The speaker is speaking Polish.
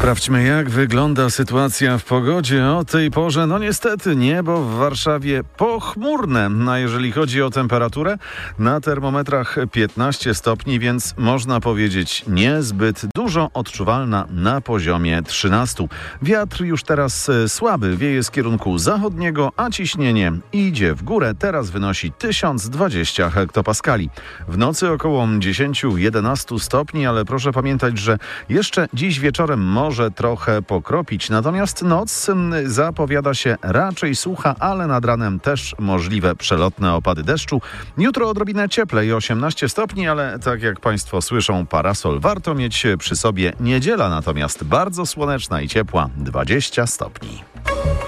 Sprawdźmy, jak wygląda sytuacja w pogodzie o tej porze. No niestety niebo w Warszawie pochmurne. A jeżeli chodzi o temperaturę, na termometrach 15 stopni, więc można powiedzieć niezbyt dużo, odczuwalna na poziomie 13. Wiatr już teraz słaby, wieje z kierunku zachodniego, a ciśnienie idzie w górę. Teraz wynosi 1020 hektopaskali. W nocy około 10-11 stopni, ale proszę pamiętać, że jeszcze dziś wieczorem może trochę pokropić, natomiast noc zapowiada się raczej sucha, ale nad ranem też możliwe przelotne opady deszczu. Jutro odrobinę cieplej, 18 stopni, ale tak jak Państwo słyszą, parasol warto mieć przy sobie. Niedziela natomiast bardzo słoneczna i ciepła, 20 stopni.